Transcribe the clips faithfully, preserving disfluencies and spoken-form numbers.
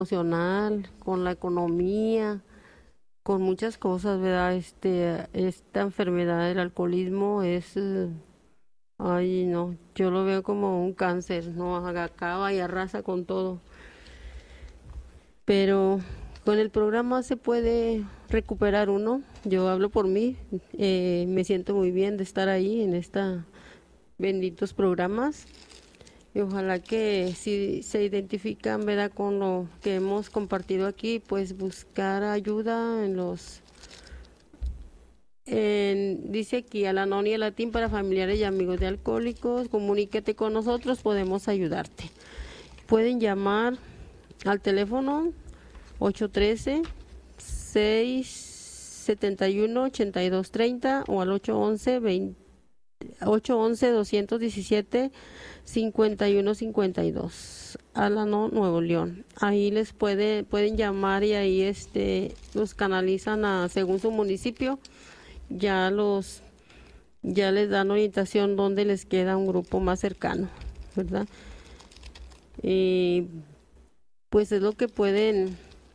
emocional, con la economía, con muchas cosas, ¿verdad? Este, esta enfermedad del alcoholismo es, eh, ay, no, yo lo veo como un cáncer, ¿no? Acaba y arrasa con todo. Pero con el programa se puede recuperar uno. Yo hablo por mí, eh, me siento muy bien de estar ahí en estos benditos programas. Y ojalá que si se identifican, ¿verdad?, con lo que hemos compartido aquí, pues buscar ayuda en los, en, dice aquí, Al-Anon y Al-Latín para familiares y amigos de alcohólicos, comuníquete con nosotros, podemos ayudarte. Pueden llamar al teléfono ocho uno tres, seis siete uno, ocho dos tres cero o al ocho once, veinte ocho once, doscientos diecisiete, cincuenta y uno cincuenta y dos, Al-Anon, Nuevo León. Ahí les puede, pueden llamar y ahí este los canalizan a según su municipio. Ya los ya les dan orientación dónde les queda un grupo más cercano, ¿verdad? Y pues es lo que pueden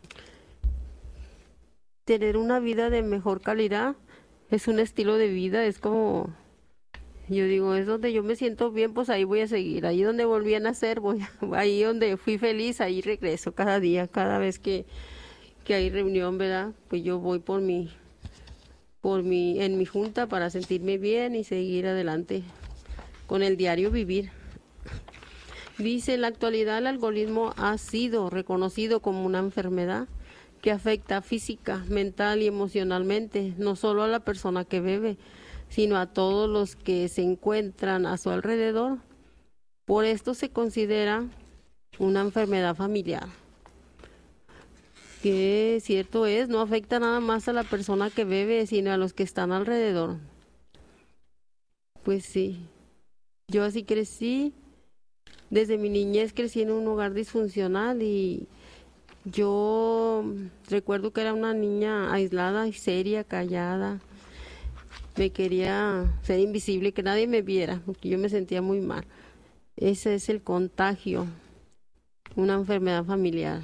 tener una vida de mejor calidad. Es un estilo de vida, es como yo digo, es donde yo me siento bien, pues ahí voy a seguir. Ahí donde volví a nacer, voy a- ahí donde fui feliz, ahí regreso cada día, cada vez que, que hay reunión, ¿verdad? Pues yo voy por mi, por mi, en mi junta para sentirme bien y seguir adelante con el diario vivir. Dice, en la actualidad el alcoholismo ha sido reconocido como una enfermedad que afecta física, mental y emocionalmente, no solo a la persona que bebe, sino a todos los que se encuentran a su alrededor. Por esto se considera una enfermedad familiar, que cierto es, no afecta nada más a la persona que bebe, sino a los que están alrededor. Pues sí, yo así crecí, desde mi niñez crecí en un hogar disfuncional y yo recuerdo que era una niña aislada y seria, callada. Me quería ser invisible, que nadie me viera, porque yo me sentía muy mal. Ese es el contagio, una enfermedad familiar.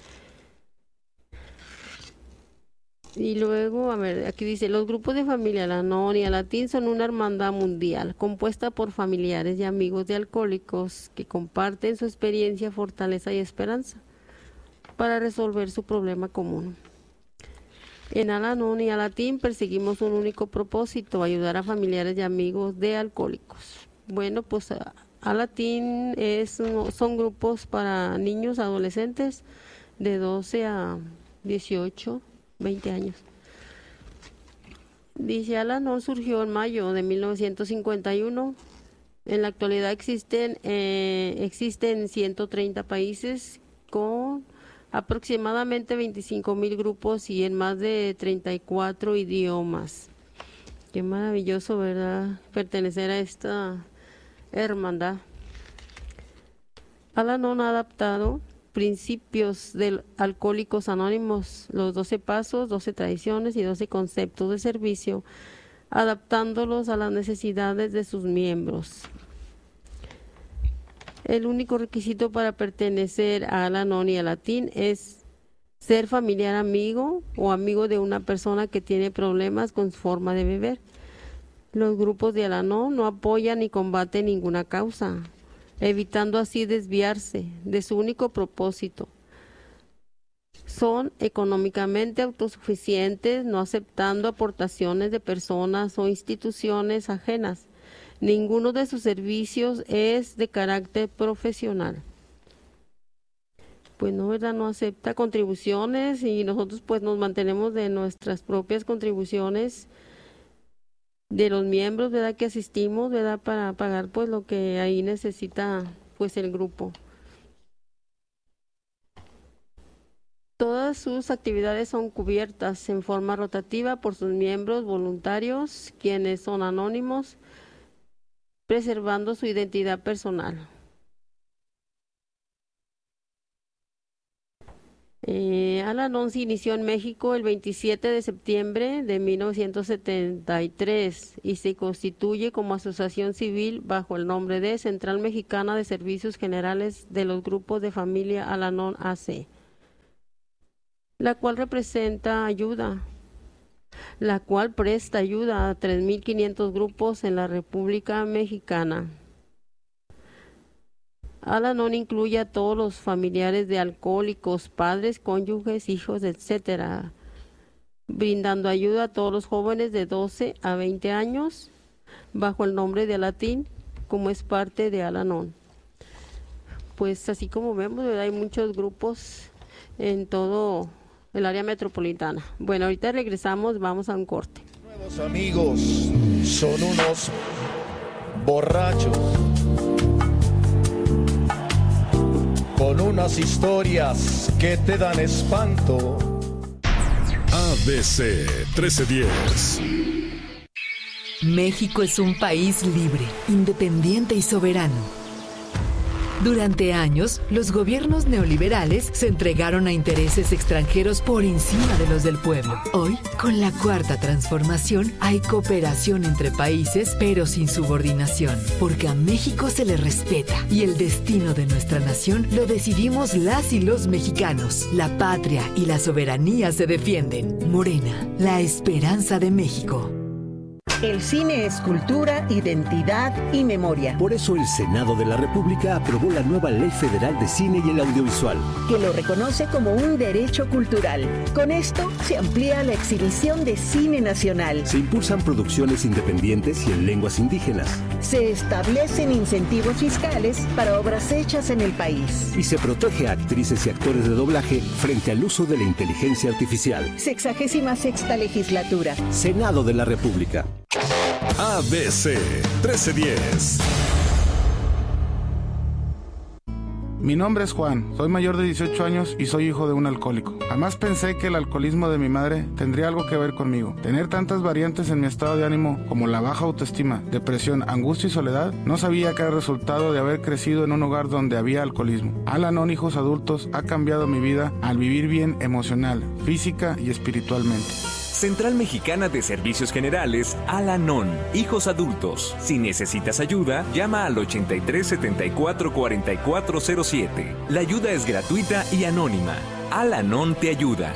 Y luego, a ver, aquí dice, los grupos de familia Al-Anon y Al-Latín son una hermandad mundial compuesta por familiares y amigos de alcohólicos que comparten su experiencia, fortaleza y esperanza para resolver su problema común. En Al-Anon y Al-Latín perseguimos un único propósito, ayudar a familiares y amigos de alcohólicos. Bueno, pues Al-Latín es, son grupos para niños, adolescentes de doce a dieciocho, veinte años. Dice, Al-Anon surgió en mayo de mil novecientos cincuenta y uno. En la actualidad existen, eh, existen ciento treinta países con aproximadamente veinticinco mil grupos y en más de treinta y cuatro idiomas. Qué maravilloso, ¿verdad?, pertenecer a esta hermandad. Al-Anon ha adaptado principios de Alcohólicos Anónimos, los doce pasos, doce tradiciones y doce conceptos de servicio, adaptándolos a las necesidades de sus miembros. El único requisito para pertenecer a Al-Anon y Al-Latín es ser familiar, amigo o amigo de una persona que tiene problemas con su forma de beber. Los grupos de Al-Anon no apoyan ni combaten ninguna causa, evitando así desviarse de su único propósito. Son económicamente autosuficientes, no aceptando aportaciones de personas o instituciones ajenas. Ninguno de sus servicios es de carácter profesional. Pues no, ¿verdad? No acepta contribuciones y nosotros pues nos mantenemos de nuestras propias contribuciones de los miembros, ¿verdad?, que asistimos, ¿verdad?, para pagar pues lo que ahí necesita pues el grupo. Todas sus actividades son cubiertas en forma rotativa por sus miembros voluntarios, quienes son anónimos, preservando su identidad personal. Eh, Al-Anon se inició en México el veintisiete de septiembre de mil novecientos setenta y tres y se constituye como asociación civil bajo el nombre de Central Mexicana de Servicios Generales de los Grupos de Familia Al-Anon A C. la cual representa ayuda, la cual presta ayuda a tres mil quinientos grupos en la República Mexicana. Al-Anon incluye a todos los familiares de alcohólicos, padres, cónyuges, hijos, etcétera, brindando ayuda a todos los jóvenes de doce a veinte años bajo el nombre de Alatín, como es parte de Al-Anon. Pues así como vemos, ¿verdad? Hay muchos grupos en todo el área metropolitana. Bueno, ahorita regresamos, vamos a un corte. Nuevos amigos son unos borrachos con unas historias que te dan espanto. A B C trece diez. México es un país libre, independiente y soberano. Durante años, los gobiernos neoliberales se entregaron a intereses extranjeros por encima de los del pueblo. Hoy, con la Cuarta Transformación, hay cooperación entre países, pero sin subordinación, porque a México se le respeta y el destino de nuestra nación lo decidimos las y los mexicanos. La patria y la soberanía se defienden. Morena, la esperanza de México. El cine es cultura, identidad y memoria. Por eso el Senado de la República aprobó la nueva Ley Federal de Cine y el Audiovisual, que lo reconoce como un derecho cultural. Con esto se amplía la exhibición de cine nacional. Se impulsan producciones independientes y en lenguas indígenas. Se establecen incentivos fiscales para obras hechas en el país. Y se protege a actrices y actores de doblaje frente al uso de la inteligencia artificial. Sexagésima sexta legislatura. Senado de la República. A B C trece diez. Mi nombre es Juan, soy mayor de dieciocho años y soy hijo de un alcohólico. Jamás pensé que el alcoholismo de mi madre tendría algo que ver conmigo. Tener tantas variantes en mi estado de ánimo como la baja autoestima, depresión, angustia y soledad, no sabía que era resultado de haber crecido en un hogar donde había alcoholismo. Al-Anon Hijos Adultos ha cambiado mi vida al vivir bien emocional, física y espiritualmente. Central Mexicana de Servicios Generales, Al-Anon, Hijos Adultos. Si necesitas ayuda, llama al ochenta y tres setenta y cuatro cuarenta y cuatro cero siete. La ayuda es gratuita y anónima. Al-Anon te ayuda.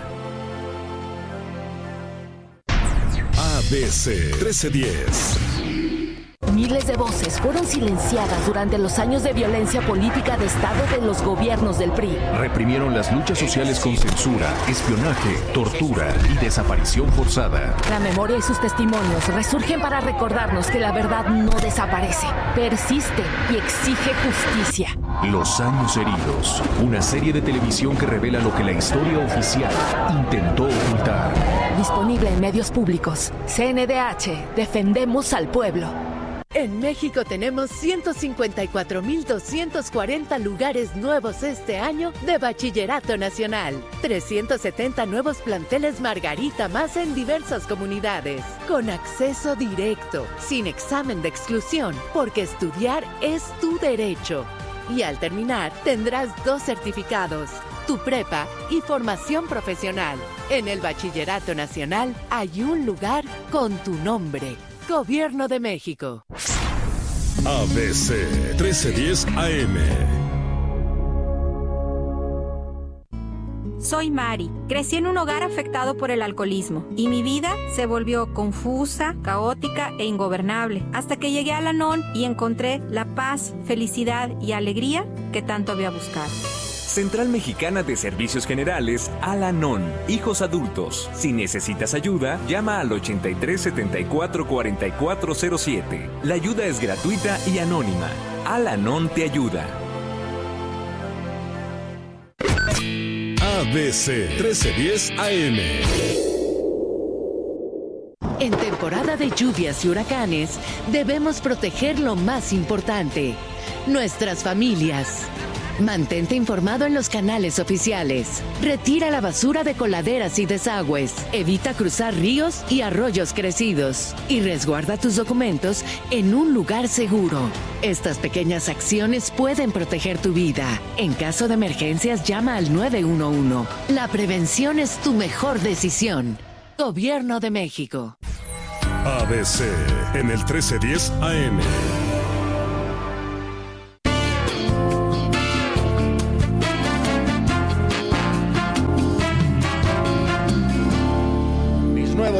A B C trece diez. Miles de voces fueron silenciadas durante los años de violencia política de Estado de los gobiernos del P R I. Reprimieron las luchas sociales con censura, espionaje, tortura y desaparición forzada. La memoria y sus testimonios resurgen para recordarnos que la verdad no desaparece, persiste y exige justicia. Los años heridos, una serie de televisión que revela lo que la historia oficial intentó ocultar. Disponible en medios públicos. C N D H, defendemos al pueblo. En México tenemos ciento cincuenta y cuatro mil doscientos cuarenta lugares nuevos este año de Bachillerato Nacional. trescientos setenta nuevos planteles Margarita más en diversas comunidades. Con acceso directo, sin examen de exclusión, porque estudiar es tu derecho. Y al terminar, tendrás dos certificados, tu prepa y formación profesional. En el Bachillerato Nacional hay un lugar con tu nombre. Gobierno de México. A B C trece diez A M. Soy Mari. Crecí en un hogar afectado por el alcoholismo y mi vida se volvió confusa, caótica e ingobernable hasta que llegué a Al-Anon y encontré la paz, felicidad y alegría que tanto había buscado. Central Mexicana de Servicios Generales, Al-Anon, Hijos Adultos. Si necesitas ayuda, llama al ochenta y tres setenta y cuatro cuarenta y cuatro cero siete. La ayuda es gratuita y anónima. Al-Anon te ayuda. A B C trece diez A M. En temporada de lluvias y huracanes, debemos proteger lo más importante, nuestras familias. Mantente informado en los canales oficiales. Retira la basura de coladeras y desagües. Evita cruzar ríos y arroyos crecidos. Y resguarda tus documentos en un lugar seguro. Estas pequeñas acciones pueden proteger tu vida. En caso de emergencias, llama al nueve uno uno. La prevención es tu mejor decisión. Gobierno de México. A B C en el trece diez A M.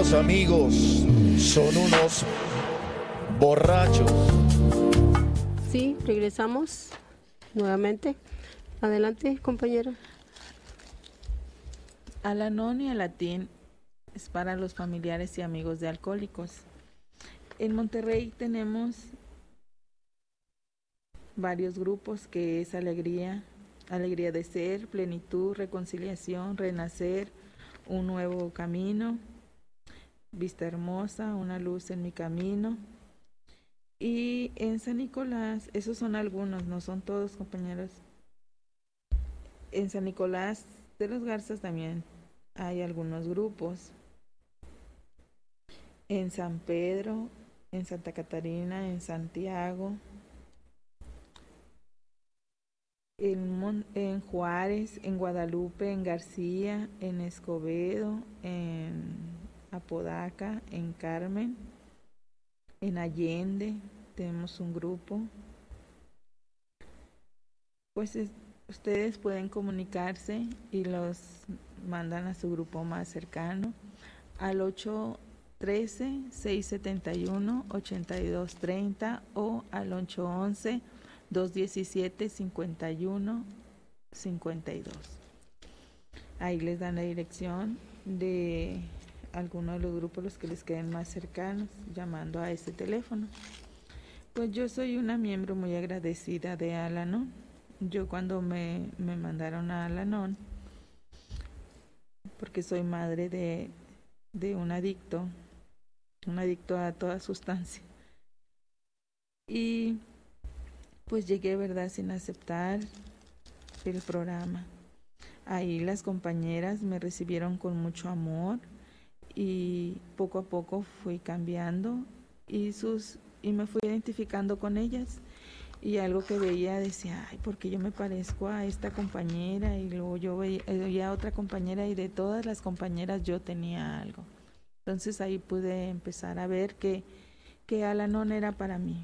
Nuestros amigos son unos borrachos. Sí, regresamos nuevamente. Adelante, compañero. Al-Anon y Al-Latín es para los familiares y amigos de alcohólicos. En Monterrey tenemos varios grupos que es Alegría, Alegría de Ser, Plenitud, Reconciliación, Renacer, Un Nuevo Camino, Vista Hermosa, Una Luz en mi Camino. Y en San Nicolás, esos son algunos, no son todos, compañeros. En San Nicolás de los Garzas también hay algunos grupos. En San Pedro, en Santa Catarina, en Santiago, en, Mon- en Juárez, en Guadalupe, en García, en Escobedo, en Apodaca, en Carmen, en Allende tenemos un grupo. Pues es, ustedes pueden comunicarse y los mandan a su grupo más cercano al ocho uno tres, seis siete uno, ocho dos tres cero o al ocho once, dos diecisiete, cincuenta y uno, cincuenta y dos. Ahí les dan la dirección de alguno de los grupos los que les queden más cercanos, llamando a ese teléfono. Pues yo soy una miembro muy agradecida de Al-Anon. Yo cuando me, me mandaron a Al-Anon, porque soy madre de, de un adicto, un adicto a toda sustancia. Y pues llegué, ¿verdad?, sin aceptar el programa. Ahí las compañeras me recibieron con mucho amor y poco a poco fui cambiando y sus y me fui identificando con ellas. Y algo que veía decía, ay, porque yo me parezco a esta compañera, y luego yo veía, veía a otra compañera y de todas las compañeras yo tenía algo. Entonces ahí pude empezar a ver que, que Al-Anon era para mí.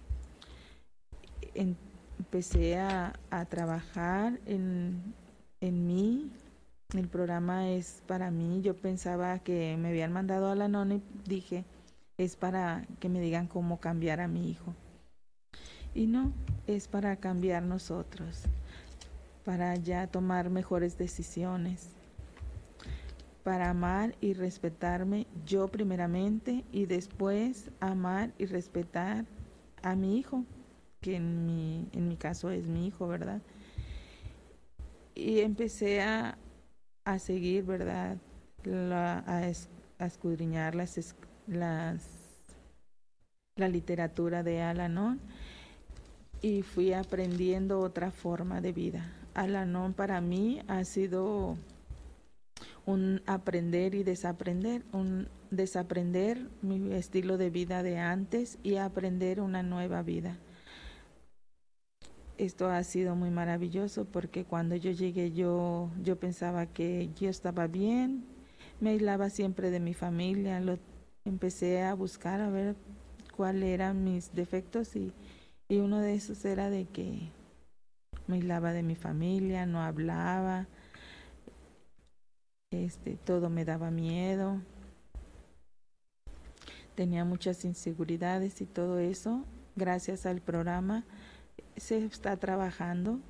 En, empecé a, a trabajar en, en mí. El programa es para mí. Yo pensaba que me habían mandado a Al-Anon y dije, es para que me digan cómo cambiar a mi hijo. Y no, es para cambiar nosotros, para ya tomar mejores decisiones, para amar y respetarme yo primeramente y después amar y respetar a mi hijo, que en mi, en mi caso es mi hijo, ¿verdad? Y empecé a, a seguir, ¿verdad? La, a, es, a escudriñar las, las, la literatura de Al-Anon. Y fui aprendiendo otra forma de vida. Al-Anon para mí ha sido un aprender y desaprender, un desaprender mi estilo de vida de antes y aprender una nueva vida. Esto ha sido muy maravilloso porque cuando yo llegué yo, yo pensaba que yo estaba bien, me aislaba siempre de mi familia, lo, empecé a buscar a ver cuáles eran mis defectos y Y uno de esos era de que me aislaba de mi familia, no hablaba, este, todo me daba miedo, tenía muchas inseguridades y todo eso. Gracias al programa se está trabajando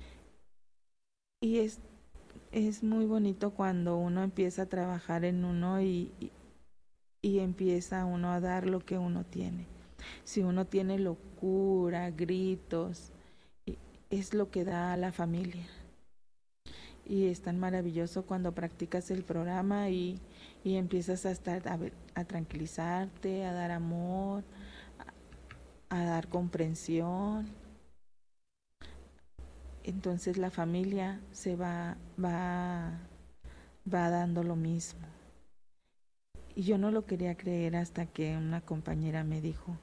y es, es muy bonito cuando uno empieza a trabajar en uno y, y, y empieza uno a dar lo que uno tiene. Si uno tiene locura, gritos, es lo que da a la familia. Y es tan maravilloso cuando practicas el programa y, y empiezas a estar a, ver, a tranquilizarte, a dar amor, a, a dar comprensión. Entonces la familia se va, va, va dando lo mismo. Y yo no lo quería creer hasta que una compañera me dijo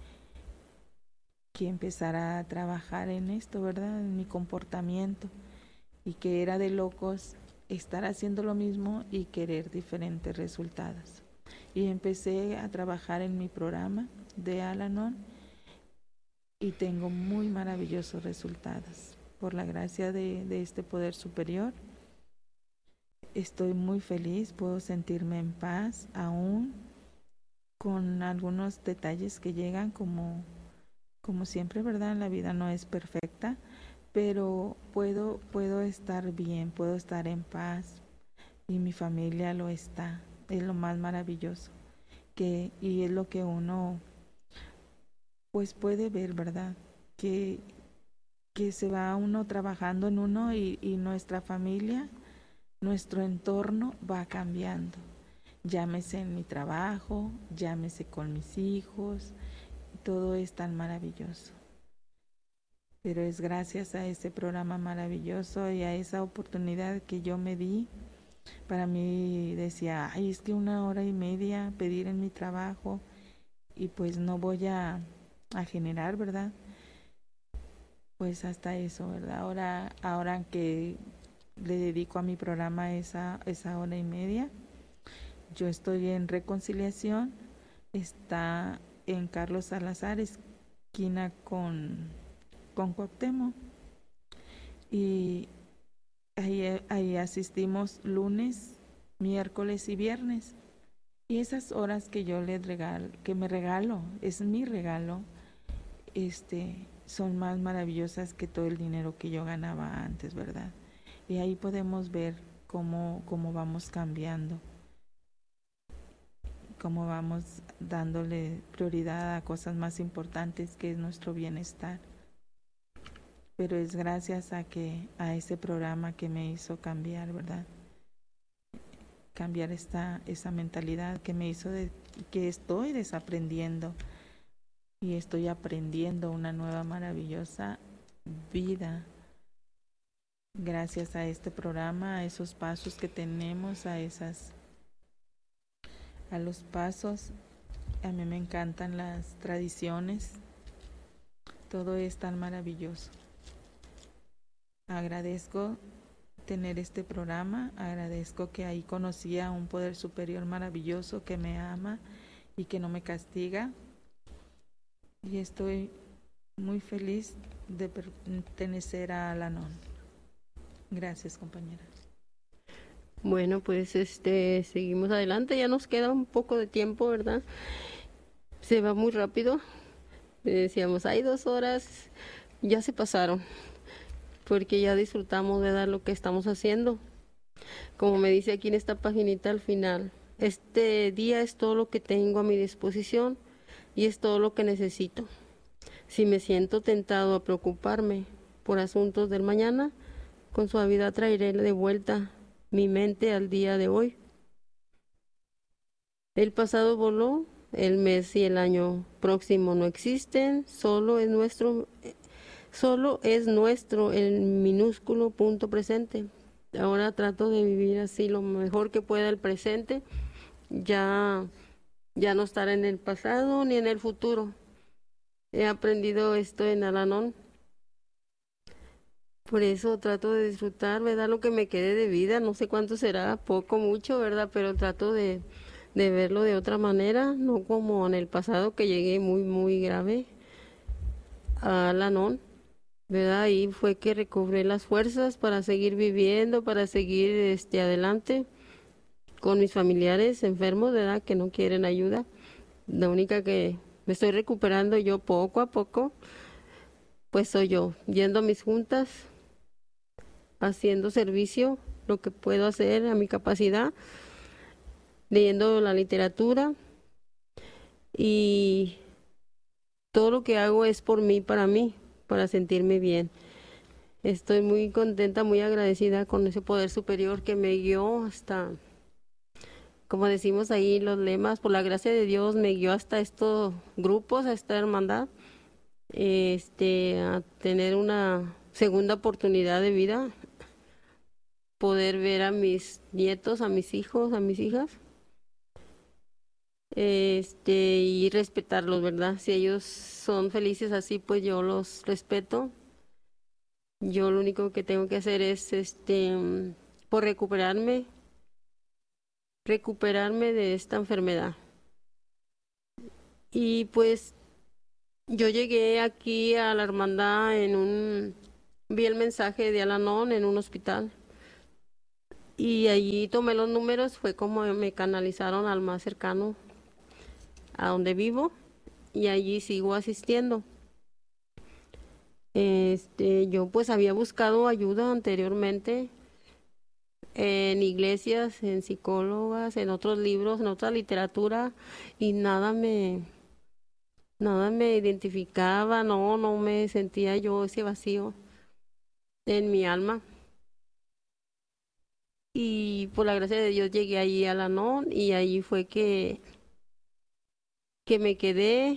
que empezara a trabajar en esto, ¿verdad? En mi comportamiento. Y que era de locos estar haciendo lo mismo y querer diferentes resultados. Y empecé a trabajar en mi programa de Al-Anon y tengo muy maravillosos resultados. Por la gracia de, de este poder superior, estoy muy feliz, puedo sentirme en paz aún con algunos detalles que llegan como, como siempre, ¿verdad? La vida no es perfecta, pero puedo, puedo estar bien, puedo estar en paz y mi familia lo está. Es lo más maravilloso que, y es lo que uno pues puede ver, ¿verdad? Que, que se va uno trabajando en uno y, y nuestra familia, nuestro entorno va cambiando. Llámese en mi trabajo, llámese con mis hijos, todo es tan maravilloso. Pero es gracias a ese programa maravilloso y a esa oportunidad que yo me di. Para mí decía, ay, es que una hora y media pedir en mi trabajo y pues no voy a, a generar, ¿verdad? Pues hasta eso, ¿verdad? Ahora, ahora que le dedico a mi programa esa, esa hora y media, yo estoy en Reconciliación, está en Carlos Salazar, esquina con, con Cuauhtémoc, y ahí, ahí asistimos lunes, miércoles y viernes, y esas horas que yo les regalo, que me regalo, es mi regalo, este, son más maravillosas que todo el dinero que yo ganaba antes, ¿verdad? Y ahí podemos ver cómo, cómo vamos cambiando, cómo vamos dándole prioridad a cosas más importantes que es nuestro bienestar. Pero es gracias a que a ese programa que me hizo cambiar, ¿verdad? Cambiar esta esa mentalidad que me hizo de que estoy desaprendiendo y estoy aprendiendo una nueva maravillosa vida. Gracias a este programa, a esos pasos que tenemos, a esas a los pasos, a mí me encantan las tradiciones, todo es tan maravilloso. Agradezco tener este programa, agradezco que ahí conocí a un poder superior maravilloso que me ama y que no me castiga, y estoy muy feliz de pertenecer a Al-Anon. Gracias, compañera. Bueno, pues este seguimos adelante, ya nos queda un poco de tiempo, ¿verdad? Se va muy rápido. Decíamos, hay dos horas, ya se pasaron, porque ya disfrutamos de dar lo que estamos haciendo. Como me dice aquí en esta paginita al final, este día es todo lo que tengo a mi disposición y es todo lo que necesito. Si me siento tentado a preocuparme por asuntos del mañana, con suavidad traeré de vuelta mi mente al día de hoy. El pasado voló, el mes y el año próximo no existen, solo es nuestro, solo es nuestro el minúsculo punto presente. Ahora trato de vivir así lo mejor que pueda el presente, ya, ya no estar en el pasado ni en el futuro. He aprendido esto en Al-Anon. Por eso trato de disfrutar, ¿verdad? Lo que me quede de vida, no sé cuánto será, poco, mucho, ¿verdad? Pero trato de, de verlo de otra manera, no como en el pasado que llegué muy, muy grave a Al-Anon, ¿verdad? Ahí fue que recobré las fuerzas para seguir viviendo, para seguir este, adelante con mis familiares enfermos, ¿verdad? Que no quieren ayuda. La única que me estoy recuperando yo poco a poco, pues soy yo, yendo a mis juntas, haciendo servicio, lo que puedo hacer a mi capacidad, leyendo la literatura, y todo lo que hago es por mí, para mí, para sentirme bien. Estoy muy contenta, muy agradecida con ese poder superior que me guió hasta, como decimos ahí los lemas, por la gracia de Dios me guió hasta estos grupos, a esta hermandad, este, a tener una segunda oportunidad de vida, poder ver a mis nietos, a mis hijos, a mis hijas, este, y respetarlos, ¿verdad? Si ellos son felices así, pues yo los respeto. Yo lo único que tengo que hacer es, este, por recuperarme, recuperarme de esta enfermedad. Y pues yo llegué aquí a la hermandad en un, vi el mensaje de Al-Anon en un hospital. Y allí tomé los números, fue como me canalizaron al más cercano a donde vivo y allí sigo asistiendo. Este, yo pues había buscado ayuda anteriormente en iglesias, en psicólogas, en otros libros, en otra literatura y nada me nada me identificaba, no, no me sentía yo ese vacío en mi alma. Y por la gracia de Dios llegué allí a la N O N y allí fue que, que me quedé.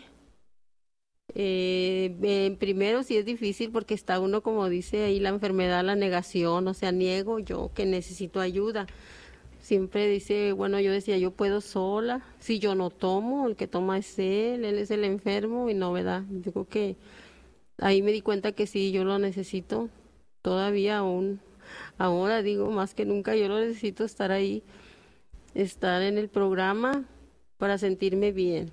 Eh, en primero sí es difícil porque está uno, como dice ahí la enfermedad, la negación, o sea, niego yo que necesito ayuda. Siempre dice, bueno, yo decía, yo puedo sola, si yo no tomo, el que toma es él, él es el enfermo y no, ¿verdad? Yo creo que ahí me di cuenta que sí, yo lo necesito todavía aún. Ahora digo, más que nunca yo lo necesito estar ahí, estar en el programa para sentirme bien.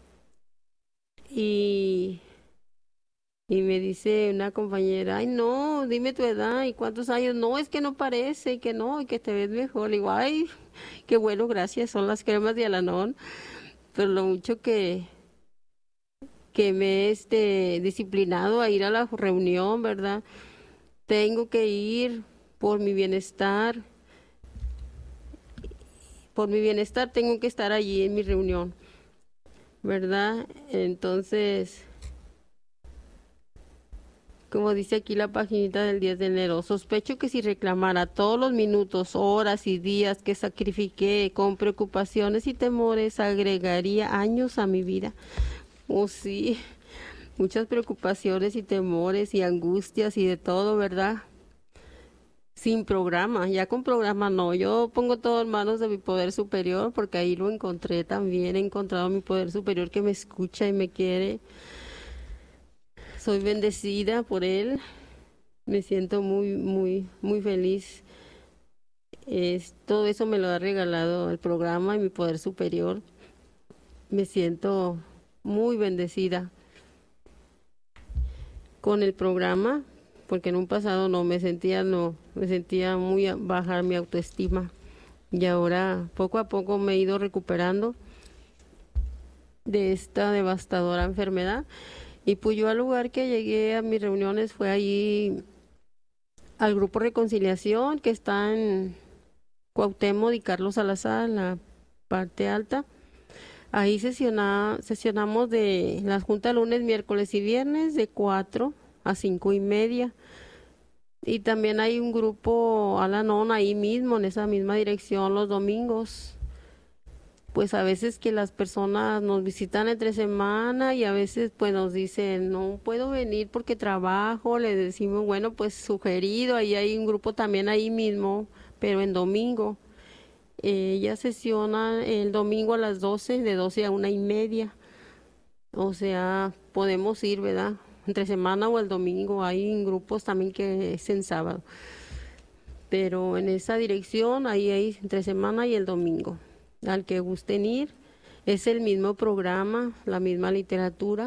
Y, y me dice una compañera, ay no, dime tu edad y cuántos años. No, es que no parece, y que no, y que te ves mejor. Le digo, ay, qué bueno, gracias, son las cremas de Al-Anon. Pero lo mucho que, que me he este, disciplinado a ir a la reunión, ¿verdad? Tengo que ir por mi bienestar, por mi bienestar tengo que estar allí en mi reunión, ¿verdad? Entonces, como dice aquí la paginita del diez de enero, sospecho que si reclamara todos los minutos, horas y días que sacrifiqué con preocupaciones y temores, agregaría años a mi vida. Oh, sí, muchas preocupaciones y temores y angustias y de todo, ¿verdad? Sin programa, ya con programa no, yo pongo todo en manos de mi poder superior porque ahí lo encontré también, he encontrado mi poder superior que me escucha y me quiere. Soy bendecida por él, me siento muy, muy, muy feliz. Es, todo eso me lo ha regalado el programa y mi poder superior. Me siento muy bendecida con el programa, porque en un pasado no me sentía, no, me sentía muy baja mi autoestima. Y ahora poco a poco me he ido recuperando de esta devastadora enfermedad. Y pues yo al lugar que llegué a mis reuniones fue allí al Grupo Reconciliación, que está en Cuauhtémoc y Carlos Salazar, en la parte alta. Ahí sesiona, sesionamos de la junta lunes, miércoles y viernes de cuatro a cinco y media. Y también hay un grupo Al-Anon ahí mismo, en esa misma dirección, los domingos. Pues a veces que las personas nos visitan entre semana y a veces pues nos dicen, no puedo venir porque trabajo, le decimos, bueno, pues sugerido, ahí hay un grupo también ahí mismo, pero en domingo. Ella sesiona el domingo a las doce, de doce a una y media. O sea, podemos ir, ¿verdad? Entre semana o el domingo, hay grupos también que es en sábado. Pero en esa dirección, ahí hay entre semana y el domingo. Al que gusten ir, es el mismo programa, la misma literatura.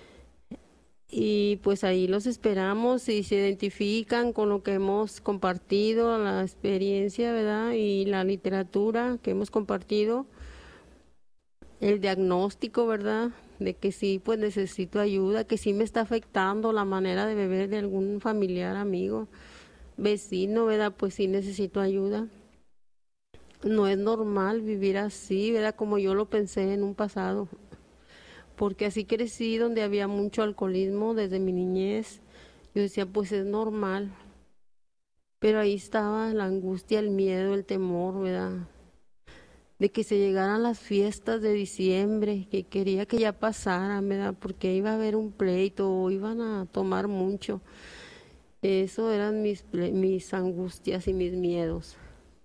Y pues ahí los esperamos y se identifican con lo que hemos compartido, la experiencia, ¿verdad? Y la literatura que hemos compartido, el diagnóstico, ¿verdad? De que sí, pues necesito ayuda, que sí me está afectando la manera de beber de algún familiar, amigo, vecino, ¿verdad? Pues sí necesito ayuda. No es normal vivir así, ¿verdad? Como yo lo pensé en un pasado. Porque así crecí donde había mucho alcoholismo desde mi niñez. Yo decía, pues es normal. Pero ahí estaba la angustia, el miedo, el temor, ¿verdad? De que se llegaran las fiestas de diciembre, que quería que ya pasaran, ¿verdad? Porque iba a haber un pleito o iban a tomar mucho. Eso eran mis, mis angustias y mis miedos.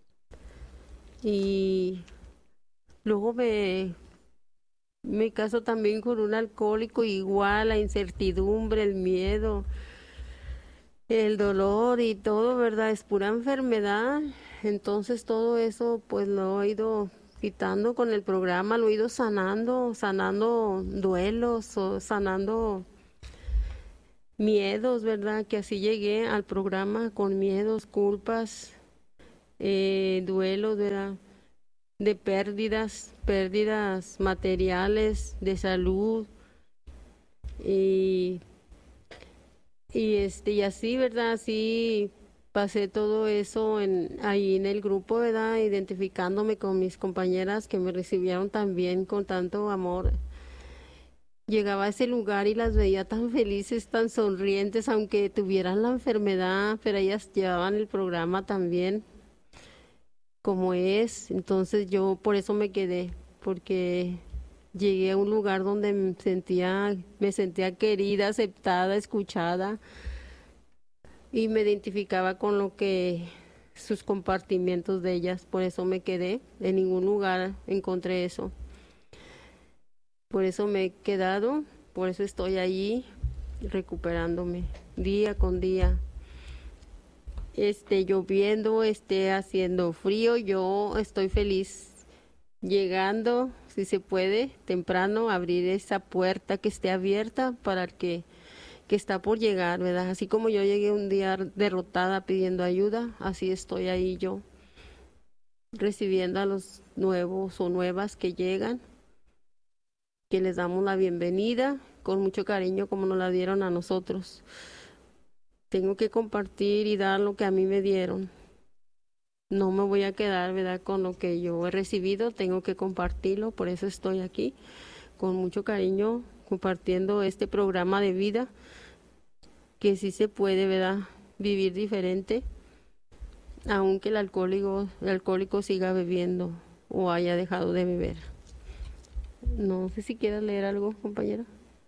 Y luego me, me caso también con un alcohólico, igual la incertidumbre, el miedo, el dolor y todo, ¿verdad? Es pura enfermedad. Entonces todo eso pues lo he ido quitando con el programa, lo he ido sanando, sanando duelos o sanando miedos, ¿verdad? Que así llegué al programa con miedos, culpas eh, duelos, ¿verdad? De pérdidas, pérdidas materiales, de salud, y, y este y así, ¿verdad? Así pasé todo eso en, ahí en el grupo, ¿verdad? Identificándome con mis compañeras que me recibieron también con tanto amor. Llegaba a ese lugar y las veía tan felices, tan sonrientes, aunque tuvieran la enfermedad, pero ellas llevaban el programa también como es. Entonces yo por eso me quedé, porque llegué a un lugar donde me sentía, me sentía querida, aceptada, escuchada, y me identificaba con lo que sus compartimientos de ellas. Por eso me quedé. En ningún lugar encontré eso. Por eso me he quedado, por eso estoy allí recuperándome día con día. Esté lloviendo, esté haciendo frío, yo estoy feliz llegando, si se puede, temprano, abrir esa puerta que esté abierta para el que, que está por llegar, ¿verdad? Así como yo llegué un día derrotada pidiendo ayuda, así estoy ahí yo, recibiendo a los nuevos o nuevas que llegan, que les damos la bienvenida con mucho cariño como nos la dieron a nosotros. Tengo que compartir y dar lo que a mí me dieron. No me voy a quedar, ¿verdad?, con lo que yo he recibido, tengo que compartirlo, por eso estoy aquí, con mucho cariño, compartiendo este programa de vida, que sí se puede, ¿verdad?, vivir diferente, aunque el alcohólico, el alcohólico siga bebiendo o haya dejado de beber. No sé si quieras leer algo, compañera.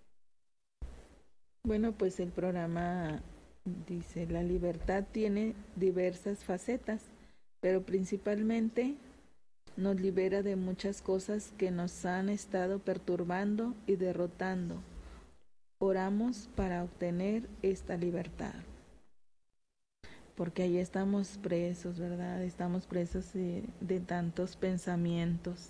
Bueno, pues el programa dice, la libertad tiene diversas facetas, pero principalmente nos libera de muchas cosas que nos han estado perturbando y derrotando. Oramos para obtener esta libertad. Porque ahí estamos presos, ¿verdad? Estamos presos de, de tantos pensamientos,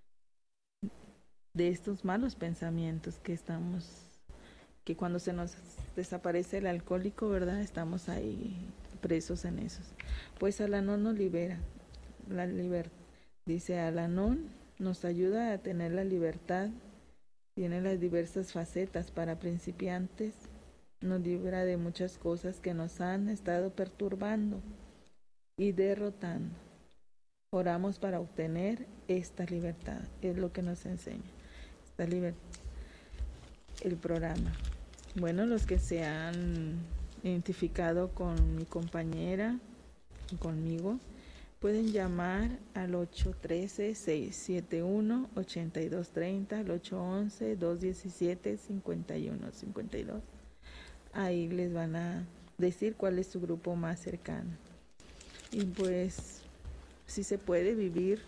de estos malos pensamientos que estamos, que cuando se nos desaparece el alcohólico, ¿verdad?, estamos ahí presos en esos. Pues Al-Anon nos libera, la libertad. Dice, Al-Anon nos ayuda a tener la libertad, tiene las diversas facetas para principiantes, nos libra de muchas cosas que nos han estado perturbando y derrotando. Oramos para obtener esta libertad, es lo que nos enseña, esta libertad, el programa. Bueno, los que se han identificado con mi compañera, conmigo, pueden llamar al ocho uno tres, seis siete uno, ocho dos tres cero, al ocho uno uno, dos uno siete, cinco uno cinco dos. Ahí les van a decir cuál es su grupo más cercano. Y pues, si se puede vivir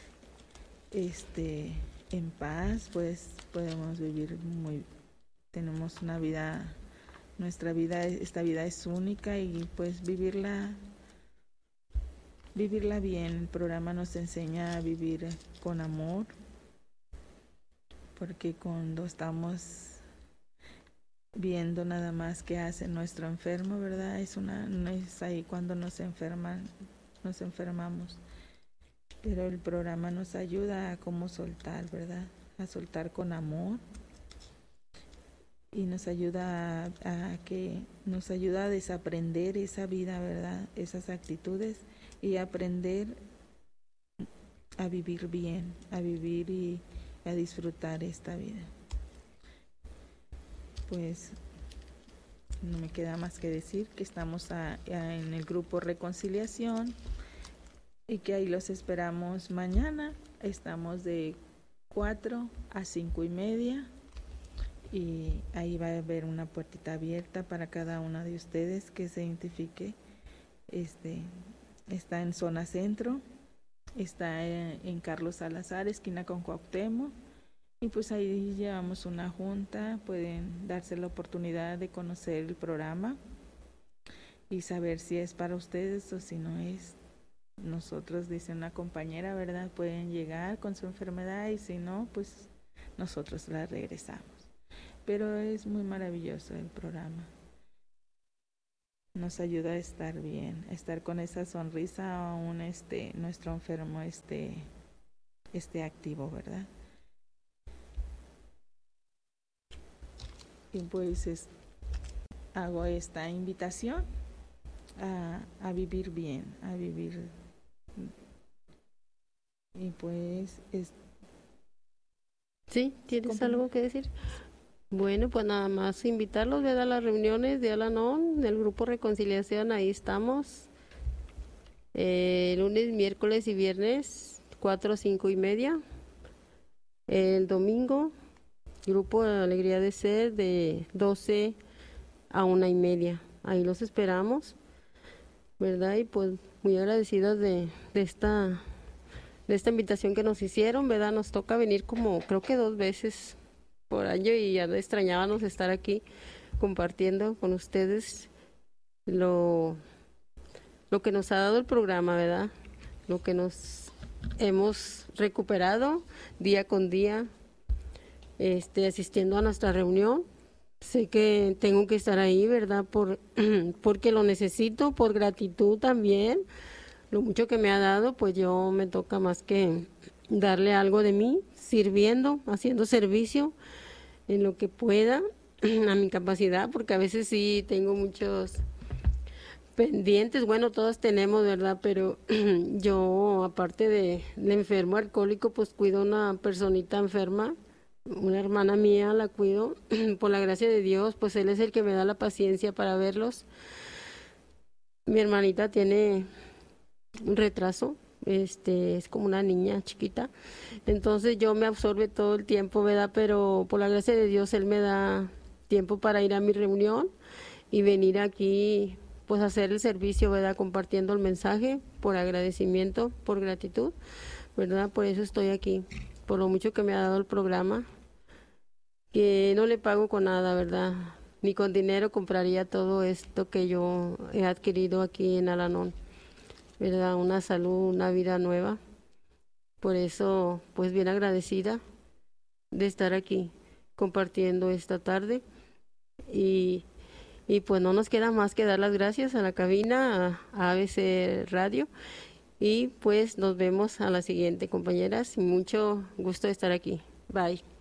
este en paz, pues podemos vivir muy, tenemos una vida, nuestra vida, esta vida es única y pues vivirla, vivirla bien. El programa nos enseña a vivir con amor, porque cuando estamos viendo nada más qué hace nuestro enfermo, ¿verdad? Es una, no es ahí cuando nos enferman, nos enfermamos. Pero el programa nos ayuda a cómo soltar, ¿verdad? A soltar con amor. Y nos ayuda a, a que, nos ayuda a desaprender esa vida, ¿verdad? Esas actitudes y aprender a vivir bien, a vivir y a disfrutar esta vida. Pues no me queda más que decir que estamos a, a, en el grupo Reconciliación y que ahí los esperamos mañana. Estamos de cuatro a cinco y media y ahí va a haber una puertita abierta para cada una de ustedes que se identifique. Este está en zona centro, está en, en Carlos Salazar, esquina con Cuauhtémoc. Y pues ahí llevamos una junta, pueden darse la oportunidad de conocer el programa y saber si es para ustedes o si no es. Nosotros, dice una compañera, ¿verdad? Pueden llegar con su enfermedad y si no, pues nosotros la regresamos. Pero es muy maravilloso el programa. nos ayuda a estar bien, a estar con esa sonrisa aún este, nuestro enfermo esté, esté activo, ¿verdad? Y pues es, hago esta invitación a, a vivir bien, a vivir. Y pues es... ¿Sí? ¿Tienes algo que decir? Bueno, pues nada más invitarlos, ¿verdad? A las reuniones de Al-Anon, del Grupo Reconciliación, ahí estamos. Eh, lunes, miércoles y viernes, cuatro, cinco y media. El domingo, Grupo de Alegría de Ser, de doce a una y media. Ahí los esperamos, ¿verdad? Y pues muy agradecidas de, de esta de esta invitación que nos hicieron, ¿verdad? Nos toca venir como creo que dos veces por año y ya extrañábamos estar aquí compartiendo con ustedes lo, lo que nos ha dado el programa, ¿verdad? Lo que nos hemos recuperado día con día, este, asistiendo a nuestra reunión. Sé que tengo que estar ahí, ¿verdad? Por, porque lo necesito, por gratitud también. Lo mucho que me ha dado, pues yo me toca más que darle algo de mí, sirviendo, haciendo servicio en lo que pueda, a mi capacidad, porque a veces sí tengo muchos pendientes, bueno, todos tenemos, ¿verdad? Pero yo, aparte de, de enfermo alcohólico, pues cuido a una personita enferma, una hermana mía la cuido, por la gracia de Dios, pues Él es el que me da la paciencia para verlos. Mi hermanita tiene un retraso, este, es como una niña chiquita, entonces yo me absorbe todo el tiempo, ¿verdad? Pero por la gracia de Dios Él me da tiempo para ir a mi reunión y venir aquí, pues hacer el servicio, ¿verdad? Compartiendo el mensaje, por agradecimiento, por gratitud, ¿verdad? Por eso estoy aquí, por lo mucho que me ha dado el programa, que no le pago con nada, ¿verdad? Ni con dinero compraría todo esto que yo he adquirido aquí en Al-Anon, ¿verdad? Una salud, una vida nueva. Por eso, pues bien agradecida de estar aquí compartiendo esta tarde. Y, y pues no nos queda más que dar las gracias a la cabina, a, a A B C Radio. Y pues nos vemos a la siguiente, compañeras. Mucho gusto de estar aquí. Bye.